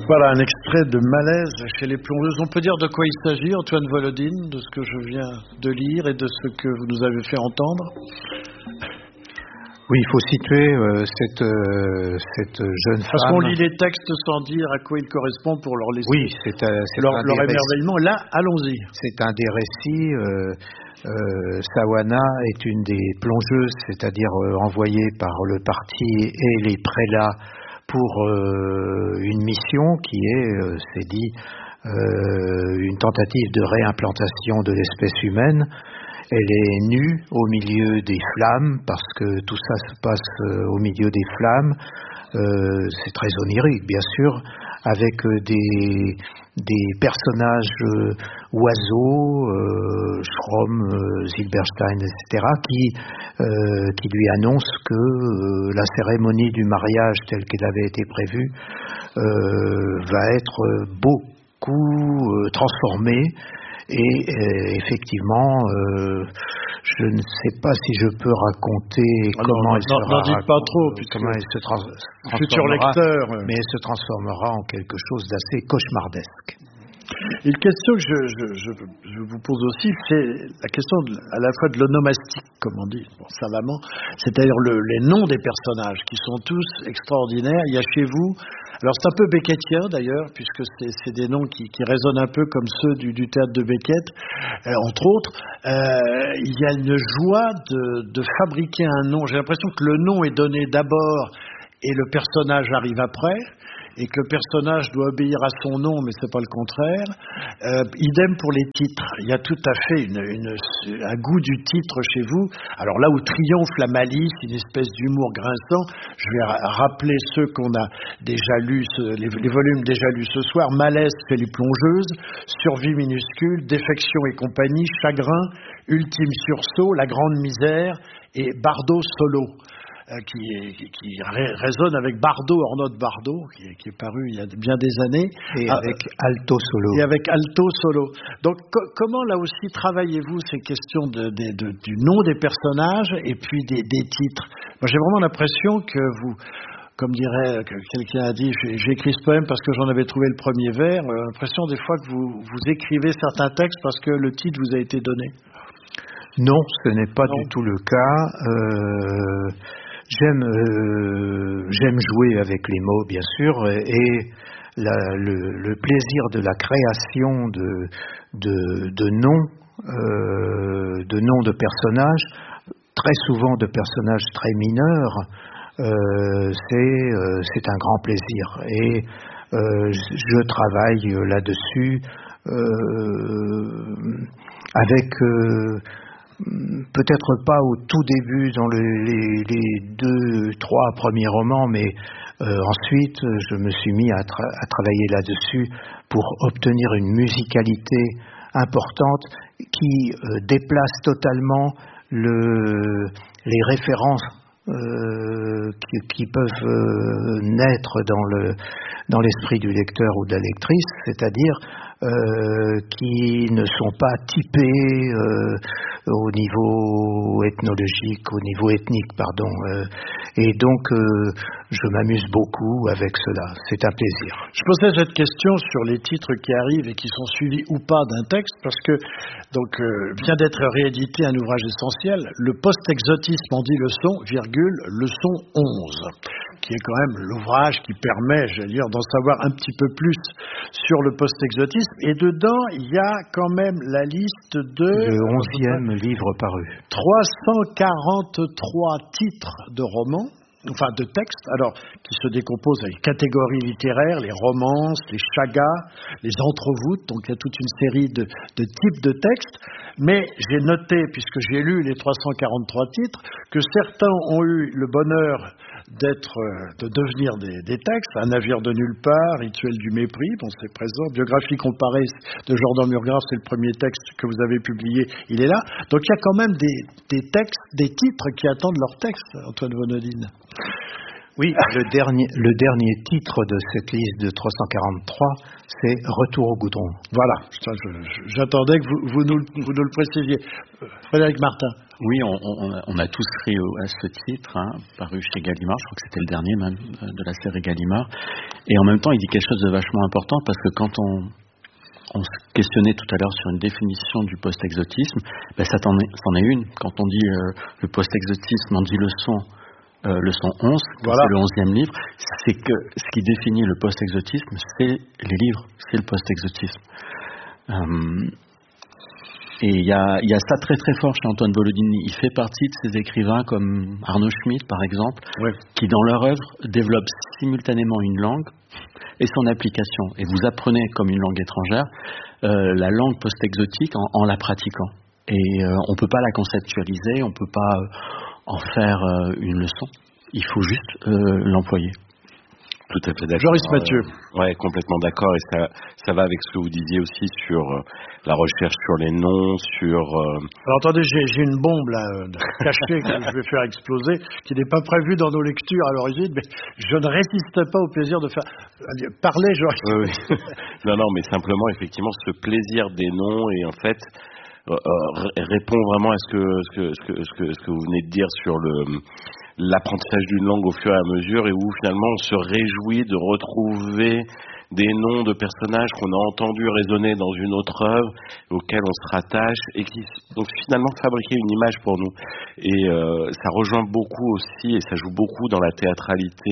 Voilà un extrait de Malaise chez les plongeuses. On peut dire de quoi il s'agit, Antoine Volodine, de ce que je viens de lire et de ce que vous nous avez fait entendre? Oui, il faut situer cette jeune femme. Parce qu'on lit les textes sans dire à quoi ils correspondent pour leur laisser leur émerveillement. Là, allons-y. C'est un des récits. Sawana est une des plongeuses, c'est-à-dire envoyée par le parti et les prélats pour une mission qui est, c'est dit, une tentative de réimplantation de l'espèce humaine. Elle est nue au milieu des flammes, parce que tout ça se passe au milieu des flammes. C'est très onirique, bien sûr, avec des personnages oiseaux, Schromm, Zilberstein, etc., qui lui annoncent que la cérémonie du mariage telle qu'elle avait été prévue va être beaucoup transformée. Et effectivement, je ne sais pas si je peux raconter comment elle sera. N'en dites pas trop, comment elle se transformera, futur lecteur. Mais elle se transformera en quelque chose d'assez cauchemardesque. Une question que je vous pose aussi, c'est la question à la fois de l'onomastique, comme on dit savamment, c'est-à-dire les noms des personnages qui sont tous extraordinaires. Il y a chez vous, alors c'est un peu beckettien d'ailleurs, puisque c'est des noms qui résonnent un peu comme ceux du théâtre de Beckett, entre autres. Il y a une joie de fabriquer un nom. J'ai l'impression que le nom est donné d'abord et le personnage arrive après. Et que le personnage doit obéir à son nom, mais c'est pas le contraire. Idem pour les titres. Il y a tout à fait un goût du titre chez vous. Alors là où triomphe la malice, une espèce d'humour grinçant, je vais rappeler ceux qu'on a déjà lus, les volumes déjà lus ce soir. Malaise chez les plongeuses, Survie minuscule, Défection et compagnie, Chagrin, Ultime sursaut, La grande misère et Bardot solo. Qui résonne avec Bardot, Ornaud de Bardot, qui est paru il y a bien des années. Et avec Alto Solo. Et avec Alto Solo. Donc, comment, là aussi, travaillez-vous ces questions du nom des personnages et puis des titres? Moi, j'ai vraiment l'impression que vous, comme dirait quelqu'un a dit, j'ai écrit ce poème parce que j'en avais trouvé le premier vers, l'impression des fois que vous écrivez certains textes parce que le titre vous a été donné. Non, ce n'est pas du tout le cas. J'aime jouer avec les mots, bien sûr, et le plaisir de la création de noms de personnages, très souvent de personnages très mineurs, c'est un grand plaisir. Et je travaille là-dessus avec... peut-être pas au tout début dans les 2-3 premiers romans, mais ensuite je me suis mis à travailler là-dessus pour obtenir une musicalité importante qui déplace totalement les références qui peuvent naître dans l'esprit du lecteur ou de la lectrice, c'est-à-dire qui ne sont pas typés au niveau ethnologique, au niveau ethnique, pardon. Et donc, je m'amuse beaucoup avec cela. C'est un plaisir. Je posais cette question sur les titres qui arrivent et qui sont suivis ou pas d'un texte, parce que donc vient d'être réédité un ouvrage essentiel, le post-exotisme en dit leçon, leçon 11, qui est quand même l'ouvrage qui permet, j'allais dire, d'en savoir un petit peu plus sur le post-exotisme. Et dedans, il y a quand même la liste de... Le 11e livre paru. 343 titres de romans, enfin de textes, alors qui se décomposent avec catégories littéraires, les romances, les chagas, les entrevoûtes, donc il y a toute une série de types de textes, mais j'ai noté, puisque j'ai lu les 343 titres, que certains ont eu le bonheur de devenir des textes, Un navire de nulle part, Rituel du mépris, bon c'est présent, Biographie comparée de Jordan Murgraff, c'est le premier texte que vous avez publié, il est là, donc il y a quand même des textes, des titres qui attendent leur texte, Antoine Volodine. Oui, le dernier titre de cette liste de 343, c'est Retour au goudron. Voilà, j'attendais que vous nous le précisiez. Frédéric Martin. Oui, on a tous ri à ce titre, paru chez Gallimard, je crois que c'était le dernier même de la série Gallimard. Et en même temps, il dit quelque chose de vachement important, parce que quand on se questionnait tout à l'heure sur une définition du post-exotisme, ça c'en est une. Quand on dit le post-exotisme, on dit leçon 11, voilà. C'est le 11e livre, c'est que ce qui définit le post-exotisme, c'est les livres, c'est le post-exotisme. Et il y a ça très très fort chez Antoine Volodine. Il fait partie de ces écrivains comme Arnaud Schmitt, par exemple, oui, qui dans leur œuvre développent simultanément une langue et son application. Et vous apprenez comme une langue étrangère la langue post-exotique en la pratiquant. Et on peut pas la conceptualiser, on peut pas en faire une leçon. Il faut juste l'employer. Tout à fait d'accord. Joris Mathieu. Ouais, complètement d'accord. Et ça va avec ce que vous disiez aussi sur la recherche sur les noms, sur. Alors attendez, j'ai une bombe là cachée que je vais faire exploser, qui n'est pas prévue dans nos lectures à l'origine, mais je ne résiste pas au plaisir de faire. Parlez, Joris. Oui. Non, mais simplement effectivement ce plaisir des noms et en fait répond vraiment à ce que vous venez de dire sur l'apprentissage d'une langue au fur et à mesure, et où finalement on se réjouit de retrouver des noms de personnages qu'on a entendus résonner dans une autre œuvre, auxquels on se rattache, et qui ont finalement fabriqué une image pour nous. Et ça rejoint beaucoup aussi, et ça joue beaucoup dans la théâtralité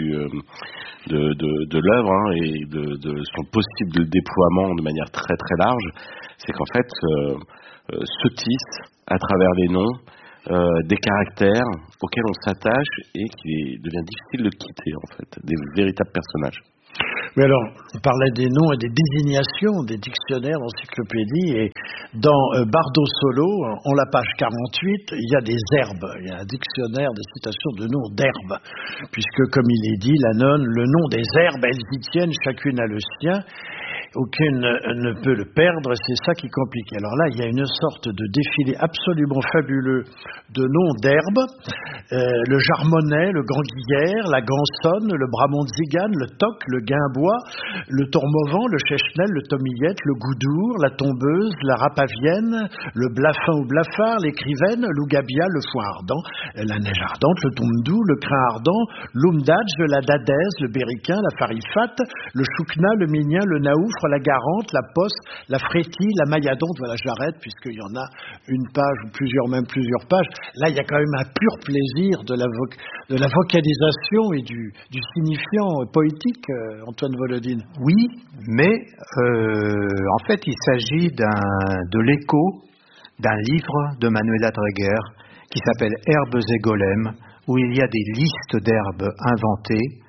de l'œuvre, et de son possible déploiement de manière très très large. C'est qu'en fait se tissent à travers les noms des caractères auxquels on s'attache et qu'il devient difficile de quitter, en fait, des véritables personnages. Mais alors, on parlait des noms et des désignations des dictionnaires, d'encyclopédies, et dans Bardo Solo, en la page 48, il y a des herbes, il y a un dictionnaire de citations de noms d'herbes, puisque, comme il est dit, la nonne, le nom des herbes, elles y tiennent, chacune a le sien, aucune ne peut le perdre, c'est ça qui complique. Alors là, il y a une sorte de défilé absolument fabuleux de noms d'herbes, le jarmonnet, le ganguillère, la gansonne, le bramontzigane, le toc, le guimbois, le tourmovent, le chechenel, le tomillette, le goudour, la tombeuse, la rapavienne, le blafin ou blafard, l'écrivaine, l'ougabia, le foin ardent, la neige ardente, le tomdou, le crin ardent, l'oumdadj, la dadaise, le béricain, la farifate, le choukna, le minien, le naouf, la garante, la poste, la frétille, la mailladonte. Voilà, j'arrête puisqu'il y en a une page ou plusieurs pages. Là, il y a quand même un pur plaisir de la vocalisation et du signifiant poétique, Antoine Volodine. Oui, mais en fait, il s'agit de l'écho d'un livre de Manuela Dreger qui s'appelle Herbes et Golems, où il y a des listes d'herbes inventées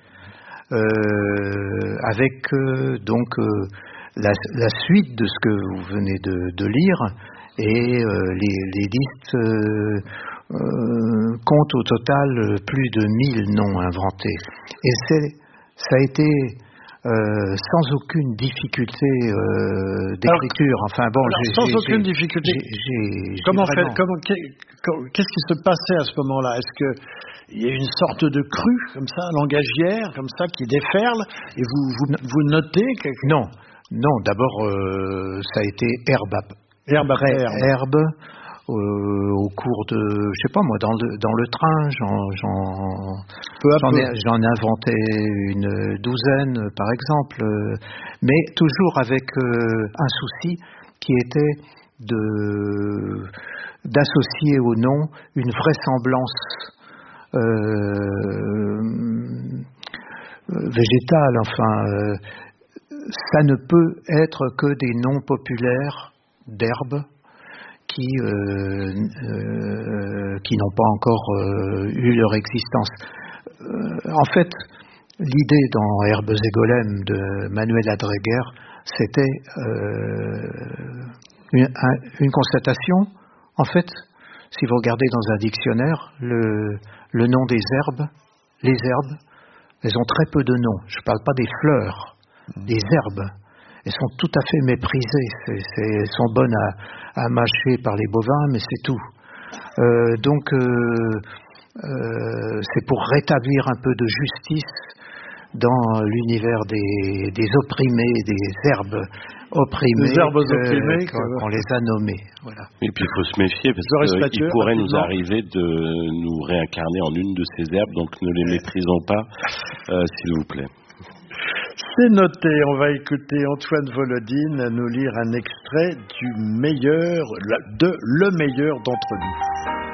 avec la suite de ce que vous venez de lire, et les listes comptent au total plus de 1000 noms inventés. Et ça a été sans aucune difficulté d'écriture. Sans aucune difficulté. Qu'est-ce qui se passait à ce moment-là? Est-ce que il y a une sorte de crue comme ça, langagière, comme ça, qui déferle, et vous notez que... Non. D'abord, ça a été herbe après herbe. Au cours de, je sais pas moi, dans le train, j'en ai inventé une douzaine, par exemple, mais toujours avec un souci qui était d'associer au nom une vraisemblance végétale. Enfin, ça ne peut être que des noms populaires d'herbes qui n'ont pas encore eu leur existence. En fait, l'idée dans Herbes et Golems de Manuela Dreger, c'était une constatation. En fait, si vous regardez dans un dictionnaire, le nom des herbes, les herbes, elles ont très peu de noms. Je ne parle pas des fleurs, des herbes. Elles sont tout à fait méprisées. Elles sont bonnes à mâcher par les bovins, mais c'est tout. Donc, c'est pour rétablir un peu de justice dans l'univers des opprimés, des herbes opprimés, les herbes opprimées qu'on les a nommées. Voilà. Et puis il faut se méfier parce qu'il pourrait nous arriver de nous réincarner en une de ces herbes, donc ne les méprisons pas, s'il vous plaît. C'est noté, on va écouter Antoine Volodine nous lire un extrait de Le meilleur d'entre nous.